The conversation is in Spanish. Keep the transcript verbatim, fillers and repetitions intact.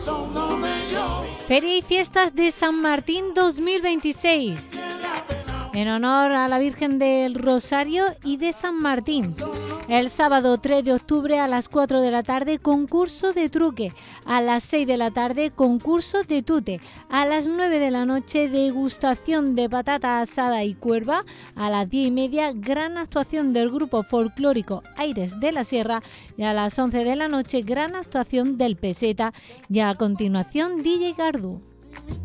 Feria y Fiestas de San Martín dos mil veintiséis, en honor a la Virgen del Rosario y de San Martín. El sábado tres de octubre a las cuatro de la tarde, concurso de truque. A las seis de la tarde, concurso de tute. A las nueve de la noche, degustación de patata asada y cuerva. A las diez y media, gran actuación del grupo folclórico Aires de la Sierra. Y a las once de la noche, gran actuación del Peseta. Y a continuación, D J Gardu.